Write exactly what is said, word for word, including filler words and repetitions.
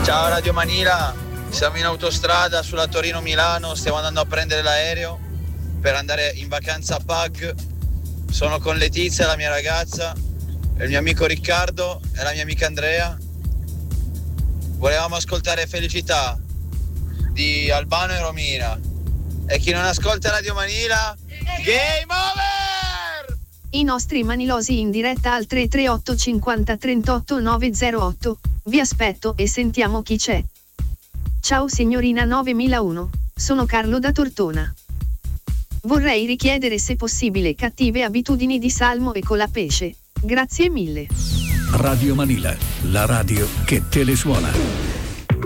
Ciao Radio Manila, siamo in autostrada sulla Torino-Milano, stiamo andando a prendere l'aereo per andare in vacanza a Pag. Sono con Letizia, la mia ragazza, il mio amico Riccardo e la mia amica Andrea. Volevamo ascoltare Felicità di Albano e Romina. E chi non ascolta Radio Manila, game over! I nostri manilosi in diretta al tre tre otto cinquanta trentotto novecentotto. Vi aspetto e sentiamo chi c'è. Ciao signorina novemilauno, sono Carlo da Tortona. Vorrei richiedere se possibile Cattive abitudini di Salmo e Colapesce. Grazie mille. Radio Manila, la radio che te le suona.